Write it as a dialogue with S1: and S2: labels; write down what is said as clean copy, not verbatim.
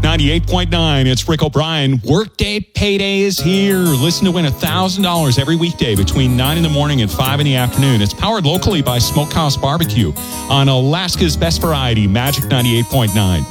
S1: 98.9, it's Rick O'Brien. Workday payday is here. Listen to win $1,000 every weekday between 9 in the morning and 5 in the afternoon. It's powered locally by Smokehouse Barbecue on Alaska's Best Variety, Magic 98.9.